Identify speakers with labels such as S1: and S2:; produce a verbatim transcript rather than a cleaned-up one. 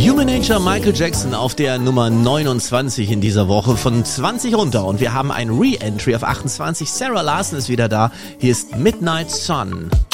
S1: Human Nature, Michael Jackson auf der Nummer neunundzwanzig in dieser Woche, von zwanzig runter. Und wir haben ein Re-Entry auf achtundzwanzig. Sarah Larson ist wieder da. Hier ist Midnight Sun.